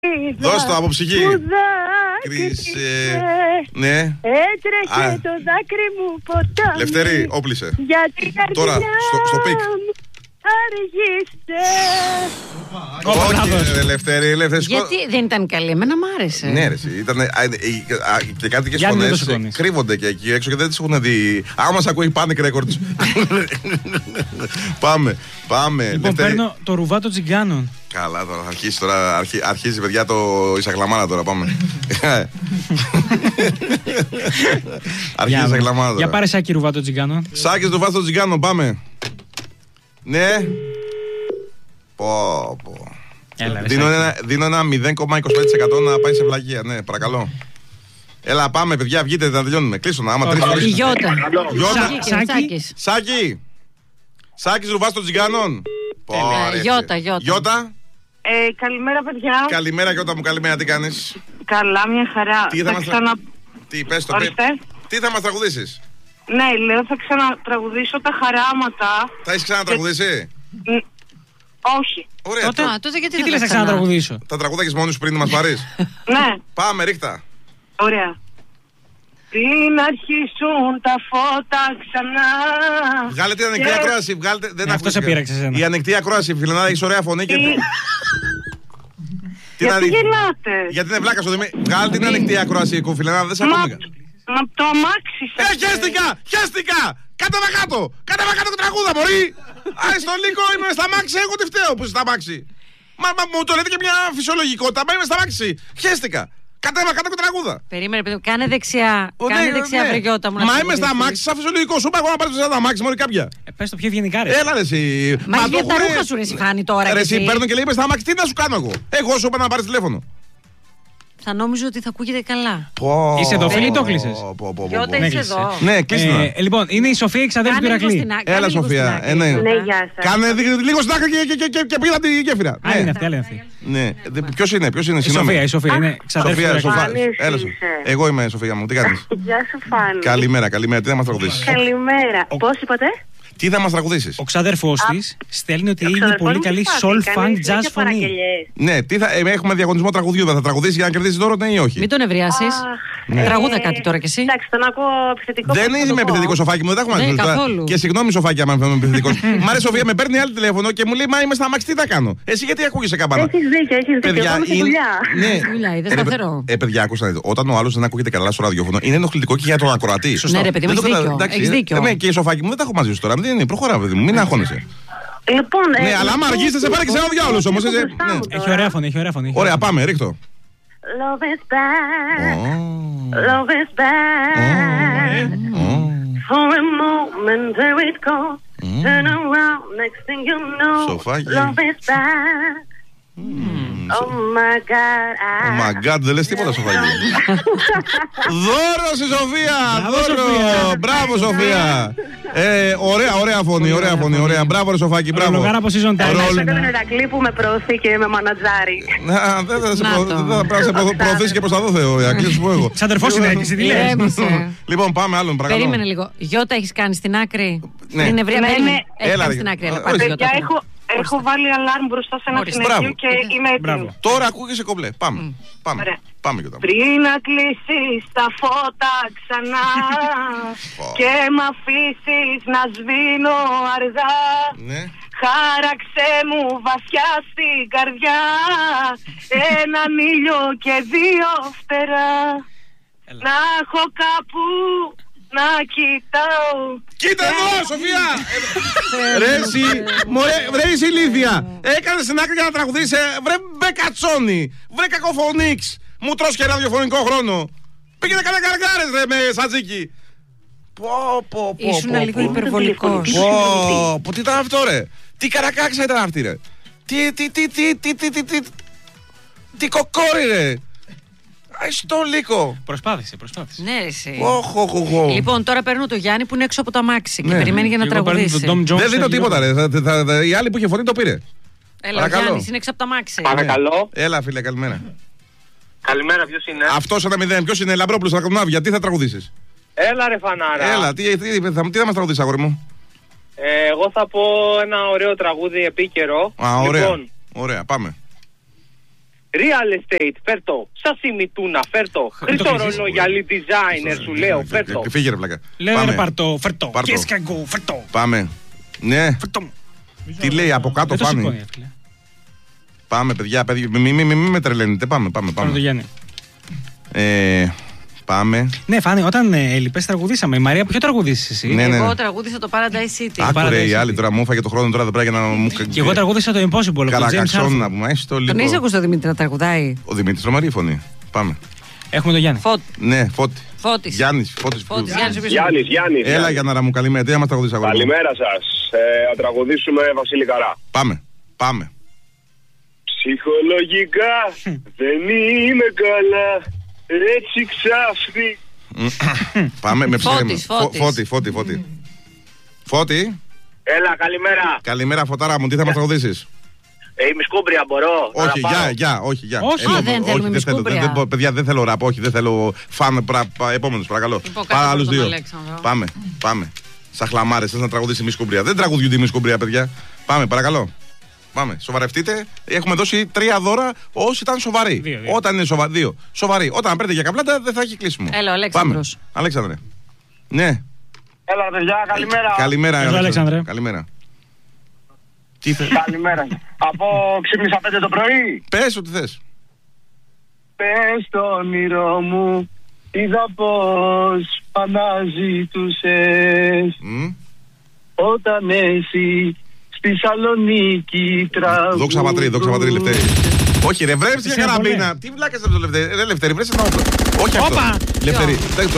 Δώσ' το από ψυχή. Κρίσε. Ναι. Έτρεχε το δάκρυ μου ποτάμι. Λευτέρη, όπλησε. Γιατί τώρα, στο πικ. Άργησε. Όχι, Λευτέρη. Γιατί δεν ήταν καλή, εμένα μ' άρεσε. Ναι, ρε, ήταν. Και κάτι και φωνές κρύβονται και εκεί έξω και δεν τις έχουν δει. Άμα σ' ακούει Panic Records. Πάμε. Λοιπόν, παίρνω το ρουβά των τσιγκάνων. Καλά, τώρα αρχίζει παιδιά το Ισαγλαμάνα τώρα, πάμε. Αρχίζει Ισαγλαμάνα τώρα. Για πάρε Σάκη ρουβά των τσιγκάνων. Σάκης ρουβά των τσιγκάνων, πάμε. Ναι. Δίνω ένα 0,25% να πάει σε βλαγία, ναι, παρακαλώ. Έλα, πάμε, παιδιά, βγείτε, να τελειώνουμε. Κλείστο να, άμα τρεις φορές. Η Γιώτα. Σάκης ρουβάς των τσιγκάνων. Γιώτα. Καλημέρα, παιδιά. Καλημέρα, Γιώτα μου, καλημέρα, τι κάνεις? Καλά, μια χαρά. Τι, πες το, τι θα μας τραγουδήσεις? Ναι, λέω θα ξανατραγουδήσω τα χαράματα. Θα έχεις ξανατραγουδήσει? Όχι. Ωραία. Τότε γιατί τι λες να ξανατραγουδήσω? Τα τραγούδαγες μόνος πριν να μας πάρεις? Ναι. Πάμε, ρίχτα. Ωραία. Πριν αρχίσουν τα φώτα ξανά. Βγάλε την ανοιχτή ακρόαση. Αυτό σε πείραξε εσένα. Η ανοιχτή ακρόαση, φιλενάδα, έχεις ωραία φωνή και... Γιατί γελάτε? Γιατί είναι βλάκα στο Δημήτρη. Βγάλε την ανοιχτή ακρόαση, φιλενάδα, δεν σ' ακούγα. Μα το αμάξι σας. Χαίστηκα! Κατέβα κάτω και τραγούδα, μωρή! Άι, στο Λύκο είμαι στα μάξι, εγώ τι φταίω που είσαι στα μάξι. Μα μου το λέτε και μια φυσιολογικότητα, μα είμαι στα μάξι. Χαίστηκα! Κατέβα κάτω και τραγούδα. Περίμενε, παιδί, κάνε δεξιά. Κάνε δεξιά, βρεγιώτα μου. Μα είμαι στα μάξι, σαν φυσιολογικό. Σου είπα εγώ να πάρεις στα μάξι, μωρή κάποια. Πες το πιο ευγενικά, ρε. Έλα, ρε, εσύ. Μα για τα ρούχα σου, ρε, εσύ χάνει τώρα. Ρε, εσύ παίρνω και λέει είμαι στα μάξι, τι να σου κάνω εγώ. Εγώ σου είπα να πάρεις τηλέφωνο. Θα νόμιζω ότι θα ακούγεται καλά. Είσαι εδώ, φίλοι, το κλείσες? Γιώτα, είσαι εδώ. Ναι, κλείστε. Λοιπόν, είναι η Σοφία, η ξαδέρφη του Ηρακλή. Έλα, Σοφία. Ναι, γεια σας. Κάνε λίγο στην άκρη και πήγα την γέφυρα. Άλλη είναι αυτή. Ναι. Ποιος είναι, η Σοφία, είναι ξαδέρφη του Ηρακλή. Εγώ είμαι, Σοφία μου, τι κάνεις? Γεια σου, Φάνη. Καλημέρα, τι θα μας τραγουδήσεις? Καλημέρα. Πώς είπατε? Τι θα μας τραγουδήσεις? Ο ξαδέρφος της στέλνει ότι είναι πολύ καλή soul funk jazz φωνή. Ναι, έχουμε διαγωνισμό τραγουδιού. Θα τραγουδήσεις για να κερδίσεις δώρο, ναι ή όχι? Μην τον ευριάσεις. Τραγούδα κάτι τώρα κι εσύ. Εντάξει, τον ακούω επιθετικό. Δεν είμαι επιθετικό, Σοφάκι μου, δεν έχουμε καθόλου. Και συγγνώμη, Σοφάκι, άμα είμαι επιθετικό. Μ' άρεσε, Σοφία, με παίρνει άλλη τηλέφωνο και μου λέει μα είμαι στα μάξι, τι θα κάνω? Εσύ γιατί ακούγεσαι καμπάνα? Έχεις δίκιο. Πάμε στη δουλειά. Είδες σταθερό. Παιδιά, άκουσα, όταν ο άλλος δεν ακούγεται καλά στο ραδιόφωνο, είναι ενοχλητικό και για τον ακροατή. Ναι, ρε παιδί μου, έχεις δίκιο. Ναι, και η Σοφάκι μου δεν τα έχω μαζί σου τώρα. Δεν είναι, προχωρά, παιδί μου, μην αγχώνεσαι. Λοιπόν, ναι, αλλά άμα αργείς, σε πάρει και σε ένα διάολος όμως. Έχει ωραία φωνή. Ωραία, πάμε, ρίχτω. Love is bad. Love is bad. For a moment there it goes. Turn around, next thing you know. Love is bad. Oh my God. Oh my God, δεν λες τίποτα, Σοφάκη. Δώρο η Σοφία! Δώρο! Μπράβο, Σοφία! Ωραία φωνή. Μπράβο, ρε Σοφάκη, μπράβο. Λογάρα από season time. Τον Ηρακλή που με προωθεί και με μανατζάρει. Δεν θα σε προωθήσει και προς τα δω, Θεό. Ηρακλή, σου πω εγώ. Ξαδερφός είναι και τι λες. Λοιπόν, πάμε άλλον, παρακαλώ. Περίμενε λίγο. Γιώτα, έχεις κάνει στην άκρη? Ναι. Έχεις κάνει στην άκρη. Έχω βάλει αλάρμ μπροστά σε ένα συνεργείο και είμαι έτοιμη. Τώρα ακούγεσαι κομπλέ. Πάμε, Γιώτα. Πριν να κλείσεις τα φώτα ξανά και μ' αφήσεις να σβήνω αργά, χάραξέ μου βαθιά στην καρδιά έναν ήλιο και δύο φτερά. Να έχω κάπου να κοιτάω. Κοίτα εδώ, Σοφία! Ρε εσύ ηλίθεια! Έκανες την άκρη για να τραγουδήσεις. Βρε μπεκατσόνι! Βρε κακοφωνίξ! Μου τρως και ραδιοφωνικό χρόνο! Πήγαινε κανένα καρκάρες ρε με σατζίκι! Ήσουν λίγο υπερβολικός. Τι ήταν αυτό ρε! Τι καρακάξα ήταν αυτή ρε! Τι κοκόρι ρε! Στο Λύκο. Προσπάθησε. Ναι, εσύ. Λοιπόν, τώρα παίρνω το Γιάννη που είναι έξω από το αμάξι και περιμένει για να τραγουδήσει. Δεν δίνω τίποτα, ρε. Η άλλη που είχε φωνή το πήρε. Έλα, ο Γιάννης είναι έξω από το αμάξι. Παρακαλώ. Έλα, φίλε, καλημέρα. Καλημέρα, ποιος είναι? Αυτός ένα 0. Ποιος είναι? Λαμπρόπουλος, γιατί θα τραγουδήσεις? Έλα, ρε φανάρα. Έλα, τι θα μας τραγουδήσεις, αγόρι μου? Εγώ θα πω ένα ωραίο τραγούδι επίκαιρο. Ωραία, πάμε. Real estate, φέρτο. Σασίμι τούνα, φέρτο. Χρυσό ρολόγια, designer, σου λέω, φέρτο. Φύγε ρε πλάκα. Λέω ρε πάρτο, φέρτο. Και σκαγκό, φέρτο. Πάμε. Ναι. Τι λέει από κάτω Φάνη. Πάμε παιδιά, μην με τρελαίνετε. Πάμε. Πάμε το Γιάννη. Πάμε. Ναι, Φάνη, όταν έλειπες τραγουδήσαμε. Η Μαρία, ποιο τραγουδήσεις εσύ? Ναι. Εγώ τραγούδισα το Paradise City. Άκουρε η άλλη τώρα, μου έφαγε το χρόνο τώρα εδώ πέρα για να μου. Και εγώ τραγούδισα το Impossible. Καρακαξόν να πούμε. Τον είσαι ακούς το Δημήτρη να τραγουδάει? Ο Δημήτρης τρομερή φωνή. Πάμε. Έχουμε τον Γιάννη. Ναι, Φώτης. Γιάννης. Γιάννης. Έλα για να μου καλημέρα. Τι να μας τραγουδήσει αγόρι. Καλημέρα σας. Να τραγουδήσουμε Βασίλη Καρά. Πάμε. Ψυχολογικά δεν είμαι καλά. Έτσι ξάφνη. Πάμε με Φώτη. Φώτη. Έλα, καλημέρα. Καλημέρα Φωτάρα μου, τι θα μας τραγουδήσεις? Είμαι σκούμπρια, μπορώ. Όχι, γεια. Δεν θέλουμε μισκούμπρια. Παιδιά, δεν θέλω ραπ, όχι, δεν θέλω φαν. Επόμενος, παρακαλώ. Πάρα άλλους δύο. Πάμε. Σαν χλαμάρες, θες να τραγουδήσει μισκούμπρια. Δεν τραγουδιούνται οι μισκούμπρια, παιδιά. Πάμε, παρακαλώ. Πάμε, σοβαρευτείτε. Έχουμε δώσει 3 δώρα όσοι ήταν σοβαροί. Δύο. Όταν είναι σοβαροί. Όταν παίρνετε για καπλάτα δεν θα έχει κλείσιμο. Έλα, ο Αλέξανδρος. Αλέξανδρε. Ναι. Έλα, παιδιά, καλημέρα. Καλημέρα, Αλέξανδρε. Καλημέρα. Καλημέρα. Από ξύπνησα 5 το πρωί. Πες ό,τι θες. Πες το όνειρό μου, είδα πως αναζητούσες όταν εσύ στη Σαλονίκη τραγουδούσες. Δόξα πατρί, Λευτέρη. Όχι ρε, βρέψε για καραμπίνα. Τι βλάκας είναι το Λευτέρη. Ρε Λευτέρη, βρέψε ένα όπλο. Όχι αυτό. Λευτέρη,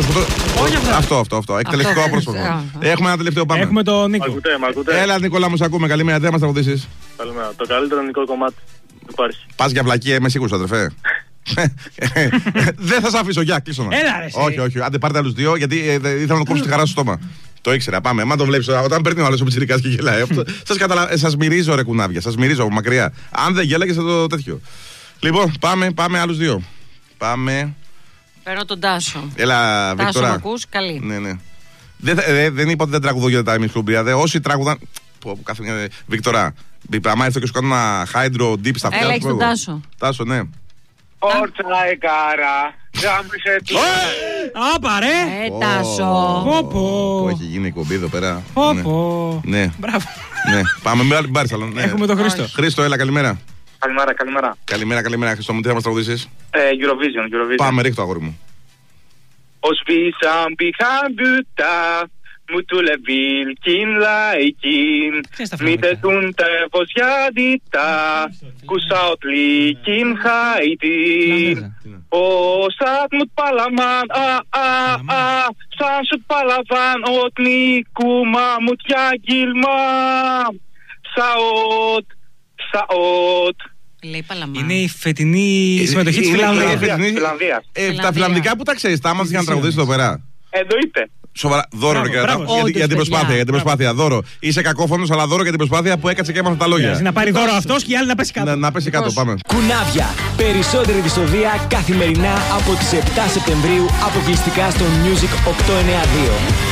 αυτό. Εκτελεστικό απρόσωπο. Έχουμε ένα τελευταίο, πάμε. Έχουμε τον Νίκο. Έλα Νικόλα μου, σ' ακούμε. Καλημέρα, τι θα μας τραγουδήσεις? Καλημέρα. Το καλύτερο ελληνικό κομμάτι που υπάρχει. Πας για βλακία, είμαι σίγουρος αδερφέ. Δεν θα σ' αφήσω, γεια, κλείσω να. Έλα ρε. Όχι, άντε πάρτε άλλους δύο, γιατί ήθελα να κόψω τη χαρά στο στόμα. Το ήξερα, πάμε. Μα το βλέπεις όταν παίρνει ο άλλος ο πιτσιρικάς και γελάει. Σας μυρίζω ρε κουνάβια, σας μυρίζω από μακριά. Αν δεν γέλαγες θα το τέτοιο. Λοιπόν, πάμε άλλους δύο. Πάμε. Παίρνω τον Τάσο. Έλα, Βικτορά. Τάσο, μ' ακούς, καλή. Ναι. Δεν είπα ότι δεν τραγουδώ για τα μισχλούμπρια. Όσοι τραγουδάν. Βικτορά, άμα έρθω και σου κάνω ένα hydro deep στα αυτιά. Έλα, έχεις τον Τάσο. Τάσο, ναι. Όρτσα εκάρα. Ζάμπησε του. Άπα ρε. Τάσο. Που έχει γίνει η κομπή εδώ πέρα. Ναι. Μπράβο. Ναι. Πάμε με άλλη μπάρσαλο. Έχουμε τον Χρήστο. Χρήστο, έλα, καλημέρα. Καλημέρα. Χρήστο μου, τι θα μας τραγουδήσεις? Eurovision. Πάμε, ρίχτω αγόρι μου. Ως πίσαν πιχαν μπούτα, μου του λεβίλ κιν λαϊκίν, μήτε τούν τε βοσιάδιτα, κουσάωτ λίκιν χαϊτίν. Όσat μου παλαμάν, σαν σου παλαβάν, οτ νίκουμα μου τιάγγιλμα, σαότ. Είναι η φετινή συμμετοχή της Φιλανδίας. Τα φιλανδικά που τα ξέρεις, τα άμαθες για να τραγουδήσεις εδώ πέρα? Εννοείται. Σοβαρά, δώρο για την προσπάθεια, δώρο. Είσαι κακόφωνος, αλλά δώρο για την προσπάθεια που έκατσε και έμαθε τα λόγια. Να πάρει δώρο αυτός και οι άλλοι να πέσει κάτω. Να πέσει κάτω, πάμε. Κουνάβια. Περισσότερη δυστοδεία καθημερινά από τις 7 Σεπτεμβρίου αποκλειστικά στο Music 892.